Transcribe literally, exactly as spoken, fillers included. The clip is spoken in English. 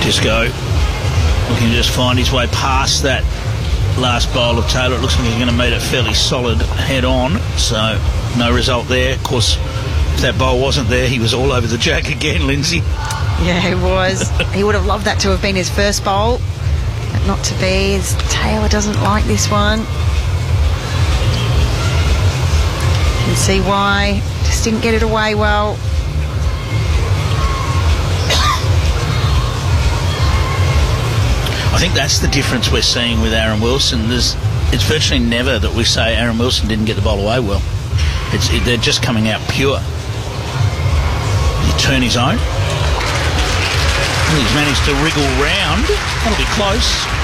Kisco looking to just find his way past that last bowl of Taylor. It looks like he's going to meet it fairly solid head on, so no result there. Of course, if that bowl wasn't there, he was all over the jack again, Lindsay. Yeah, he was. He would have loved that to have been his first bowl, but not to be. His Taylor doesn't like this one. You can see why. Just didn't get it away well. I think that's the difference we're seeing with Aaron Wilson. There's, it's virtually never that we say Aaron Wilson didn't get the bowl away well. It's, it, they're just coming out pure. He turn his own. He's managed to wriggle round. That'll be close.